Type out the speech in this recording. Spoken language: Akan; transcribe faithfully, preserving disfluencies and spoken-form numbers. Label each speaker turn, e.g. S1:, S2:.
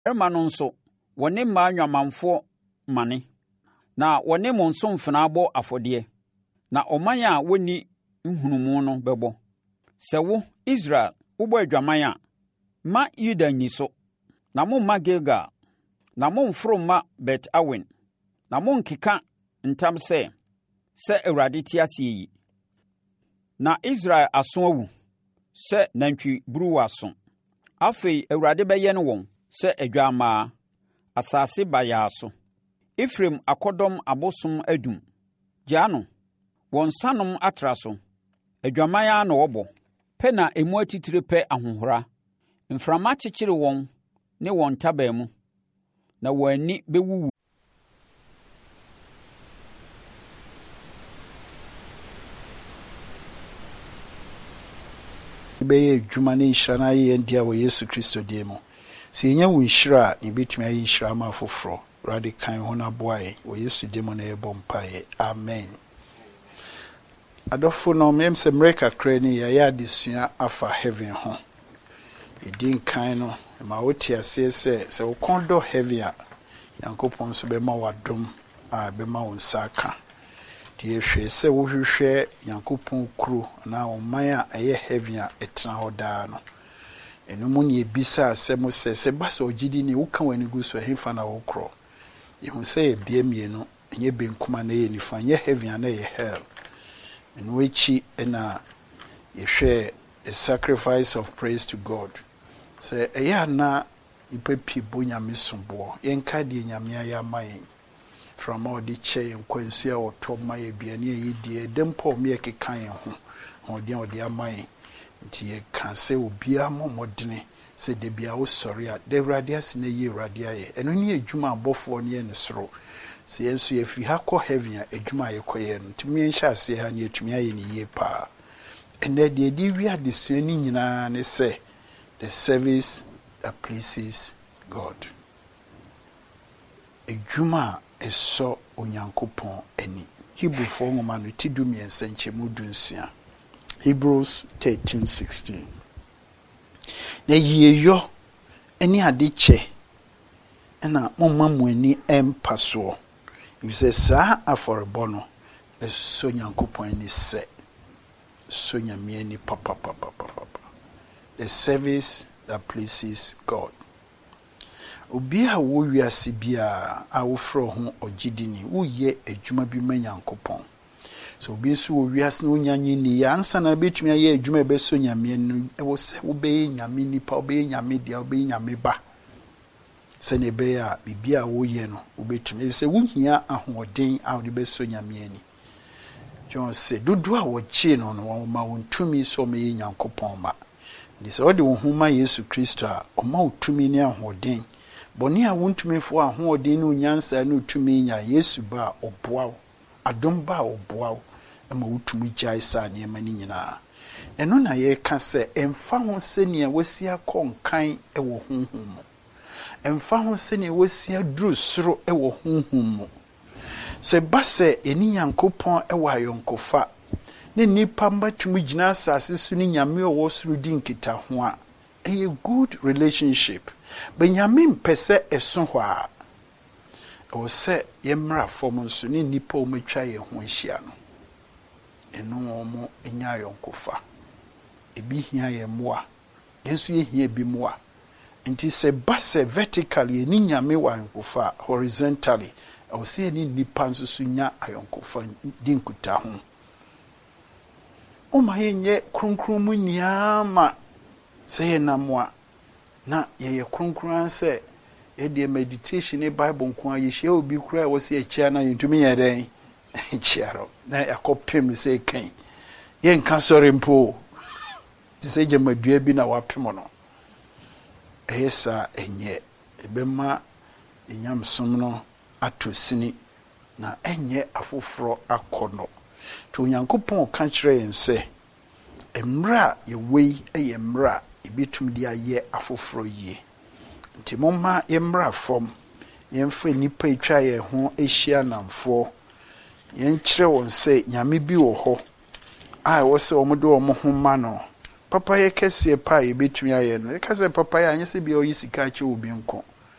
S1: Erma no nso wone mma nwamanfo mane na wone mo nsomfena abɔ afɔdeɛ na ɔman a wonni nhunumu no bɛbɔ. Sɛ wo Israel wobɔ adwaman a ma Yuda nyi so na momma Gilgal na momforo mma Bet-Awen na monkeka ntam sɛ sɛ Awurade te ase yi. Na Israel aso awu sɛ nantwi buruwa aso. Afei Awurade bɛyɛ no wɔn sɛ adwammaa asase bayaa so. Efraim akɔdɔm abosom adum. Gyaa no, wɔn nsanom atra so. Adwaman ara na wɔbɔ. Pɛ na emu atitire pɛ ahohora. Mframa kyekyere wɔn ne wɔn ntaban mu, na wɔn ani bɛwuwu.
S2: Bɛyɛ adwuma ne nhyira no ayɛ yɛn dia wɔ Yesu Kristo din mu. Sɛ yɛnya wo nhyira a ne bɛtumi ayɛ nhyira ma afoforɔ. Awurade kan ho no aboa yɛn wɔ Yesu din mu na yɛbɔ mpaeɛ. Amen. Adɔfo no mmɛm sɛ mmerɛ kakra ni yɛayɛ adesua afa heaven ho. Yɛdi nkan no ma wote aseɛ sɛ sɛ wo kɔn dɔ heaven a Nyankopɔn nso bɛma wadom a bɛma wo nsa aka. Deɛ hwɛ sɛ wohwehwɛ Nyankopɔn kuro na ɔman a ɛyɛ heaven a ɛtena hɔ daa no. Ɛno mu ne ebisa asɛm sɛ sɛ ba sɛ ogyidi ne woka w'ani gu so ɛhefa na wokorɔ. Yɛhu sɛ yɛbea mmienu ɛnyɛ benkum a na yɛ nifa ɛnyɛ heaven a na yɛ hell. Ɛno akyi ɛna yɛhwɛ a sacrifice of praise to God. Sɛ ɛyɛ ana nipa pii bɔ Nyame somboɔ yɛnka deɛ Nyame ayɛ ama yɛn. From all the chain, Quincy or Tom my Biania, dear, them poor me a kind of or dear dear mine. Tia can say, will be a more modern, said they be out sorry at the radias in a year radiae, and only a Juma both one year in the throw. See, and so if we have called heavy a Juma coyen, to me and shall say her near to me in a year pa. And that the idea we are discerning in and say, the service that pleases God. A Juma. Eso onyankopon ani. Hebrew for ngoma no tidu miensa nchemu dunsia. Hebrews thirteen sixteen. Na yiyeyo ani ade che na momma mu ani empa so. If say sa aforebo no eso nyankopon ani se. So nyame ani papa papa papa. The service that pleases God. Obi a wo wiase bia a wo fro ho ogidini wo ye adwuma bi ma Nyankopɔn. So obi so wo wiase no nyanyi ni ya ansa na betumi aye adwuma be so nyame no e wo se wo be nyame nipa wo be nyame dia wo be nyame ba. Se ne be a bibia wo ye no wo betumi se wo hia ahoɔden a wo be so nyame ani. John say dudu a wo chi no no wo ma wo ntumi so me Nyankopɔn ma. Di se wo de wo homa Yesu Kristo a o ma wo tumi ne ahoɔden. Boni a wontumi fo ahoɔden no nyansa no tumi nya Yesu ba oboaw adom ba oboaw ma wotumi gyae sa ne ma ni nyina ɛno na ye ka sɛ emfa ho sɛnea wasi akɔnkan ɛwɔ honhom mu emfa ho sɛnea wasi aduru soro ɛwɔ honhom mu sɛ ba sɛ eni Nyankopɔn ɛwɔ ayɔnkofa ne nipa mbatumi gyina asase so ne nyame ɔwɔ soro di nkita ho a a good relationship. Benjamin pese eso hɔ a o se yemra fom nso ne nipa o metwa ye ho ahia no eno omo enya yonkofa ebi hia ye moa yenso ye hia bi moa nti se base vertically ni nyame wa yonkofa horizontally o se ni nipa nso so nya ayonkofa di nkuta ho o ma ye nye kronkron mu nyama se ye namoa na ye kronkron se e de meditation e bible nko aye hia obi kura wo se achia na yintumi ye den chiaro na akopem se kan ye nka sori mpo ti se je madua bi na wapem no ehesa enye ebema enyamsom no atosini na enye afoforo akono to Nyankopɔn ka kyerɛ yen se emra ye wei eye emra ebitum di aye afoforo yie nti momma yemra fom yemfa nipa etwa ye ho ehia namfo yen kyerɛ won se nyame bi wo ho a wo se omo de omo ho ma no papa ye kese pa ye betumi aye no ye kase papa ye anye se bia oyi sika che obi nko